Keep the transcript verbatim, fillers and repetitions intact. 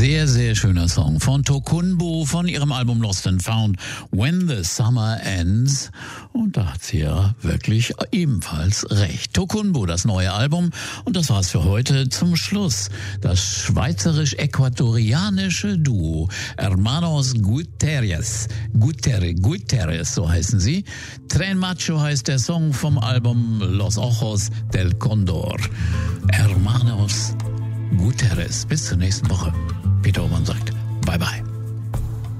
Sehr, sehr schöner Song von Tokunboh von ihrem Album Lost and Found, When the Summer Ends. Und da hat sie ja wirklich ebenfalls recht. Tokunboh, das neue Album. Und das war's für heute. Zum Schluss das schweizerisch-äquatorianische Duo Hermanos Gutierrez. Guterres, Guterres, so heißen sie. Tren Macho heißt der Song vom Album Los Ojos del Condor. Hermanos Gutierrez. Bis zur nächsten Woche. Peter Oman sagt Bye Bye.